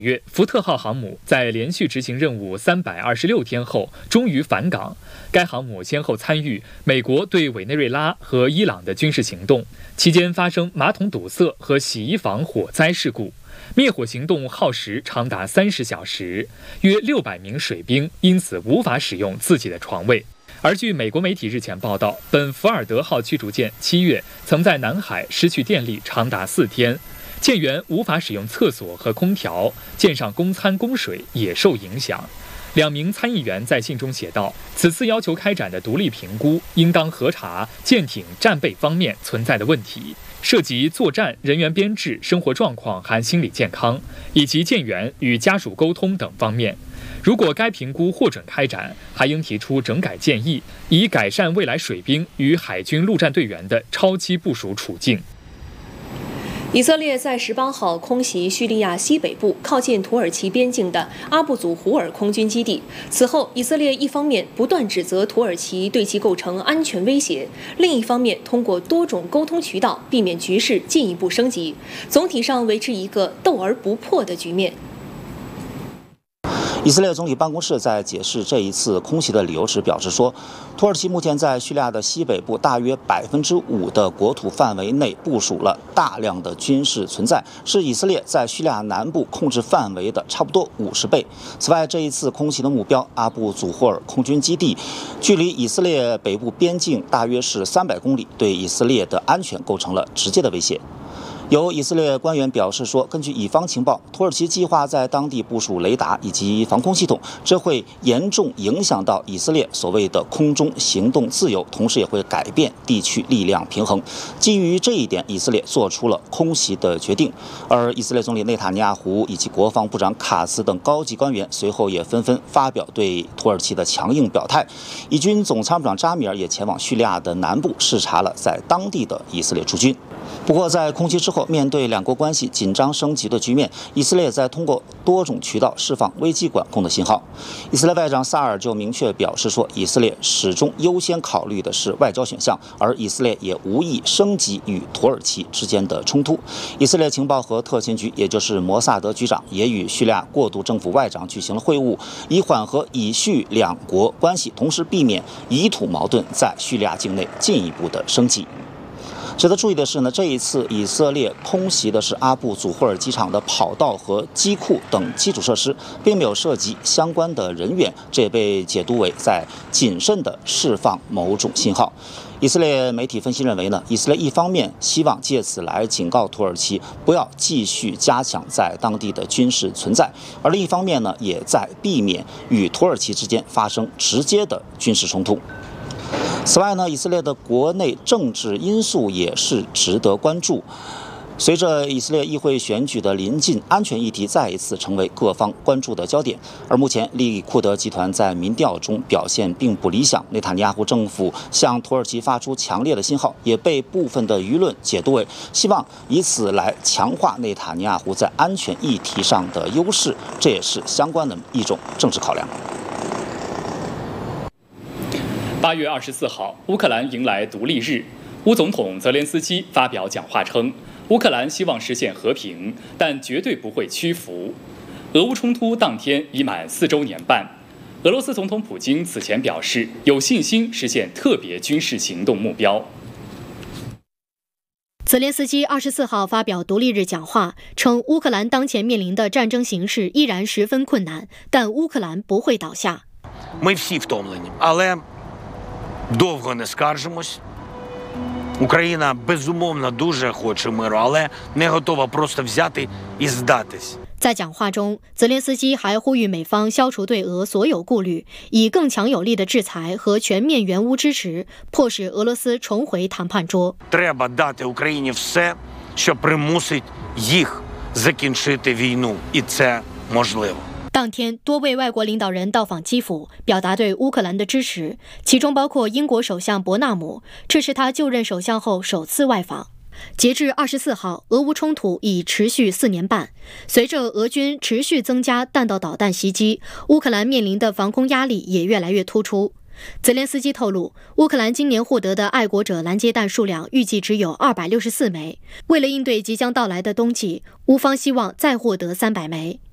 月，福特号航母在连续执行任务326天后，终于返港。该航母先后参与美国对委内瑞拉和伊朗的军事行动，期间发生马桶堵塞和洗衣房火灾事故。灭火行动耗时长达30小时，约600名水兵因此无法使用自己的床位。而据美国媒体日前报道，本福尔德号驱逐舰7月曾在南海失去电力长达4天，舰员无法使用厕所和空调，舰上供餐供水也受影响。2名参议员在信中写道，此次要求开展的独立评估应当核查舰艇战备方面存在的问题，涉及作战人员编制、生活状况和心理健康，以及舰员与家属沟通等方面。如果该评估获准开展，还应提出整改建议，以改善未来水兵与海军陆战队员的超期部署处境。 以色列在18号空袭叙利亚西北部靠近土耳其边境的阿布祖胡尔空军基地。此后，以色列一方面不断指责土耳其对其构成安全威胁，另一方面通过多种沟通渠道避免局势进一步升级，总体上维持一个斗而不破的局面。 以色列总理办公室在解释这一次空袭的理由时表示说，土耳其目前在叙利亚的西北部大约5%的国土范围内部署了大量的军事存在，是以色列在叙利亚南部控制范围的差不多50倍。此外，这一次空袭的目标阿布祖霍尔空军基地距离以色列北部边境大约是300公里，对以色列的安全构成了直接的威胁。有以色列官员表示说，根据以方情报，土耳其计划在当地部署雷达以及防空系统，这会严重影响到以色列所谓的空中行动自由，同时也会改变地区力量平衡。基于这一点，以色列做出了空袭的决定。而以色列总理内塔尼亚胡以及国防部长卡茨等高级官员随后也纷纷发表对土耳其的强硬表态。以军总参谋长扎米尔也前往叙利亚的南部视察了在当地的以色列驻军。不过，在空袭之后，面对两国关系紧张升级的局面，以色列在通过多种渠道释放危机管控的信号。以色列外长萨尔就明确表示说，以色列始终优先考虑的是外交选项，而以色列也无意升级与土耳其之间的冲突。以色列情报和特勤局，也就是摩萨德局长，也与叙利亚过渡政府外长举行了会晤，以缓和以叙两国关系，同时避免以土矛盾在叙利亚境内进一步的升级。值得注意的是呢，这一次以色列空袭的是阿布祖霍尔机场的跑道和机库等基础设施，并没有涉及相关的人员，这也被解读为在谨慎地释放某种信号。以色列媒体分析认为呢，以色列一方面希望借此来警告土耳其不要继续加强在当地的军事存在，而另一方面呢，也在避免与土耳其之间发生直接的军事冲突。此外呢，以色列的国内政治因素也是值得关注。随着以色列议会选举的临近，安全议题再一次成为各方关注的焦点。而目前，利库德集团在民调中表现并不理想，内塔尼亚胡政府向土耳其发出强烈的信号，也被部分的舆论解读为希望以此来强化内塔尼亚胡在安全议题上的优势，这也是相关的一种政治考量。 8月24号，乌克兰迎来独立日。乌总统泽连斯基发表讲话称，乌克兰希望实现和平，但绝对不会屈服。俄乌冲突当天已满4周年半。俄罗斯总统普京此前表示，有信心实现特别军事行动目标。 泽连斯基24号发表独立日讲话，称乌克兰当前面临的战争形势依然十分困难，但乌克兰不会倒下。 Ми всі втомлені, але довго не скаржимось. Україна, безумовно, дуже хоче миру, але не готова просто взяти і здатись. 在讲话中，泽连斯基还呼吁美方消除对俄所有顾虑，以更强有力的制裁和全面援乌支持，迫使俄罗斯重回谈判桌。 Треба дати Україні все, що примусить їх закінчити війну, і це можливо. 当天，多位外国领导人到访基辅，表达对乌克兰的支持，其中包括英国首相伯纳姆，这是他就任首相后首次外访。截至24号，俄乌冲突已持续4年半。随着俄军持续增加弹道导弹袭击，乌克兰面临的防空压力也越来越突出。泽连斯基透露，乌克兰今年获得的爱国者拦截弹数量预计只有264枚。为了应对即将到来的冬季，乌方希望再获得300枚。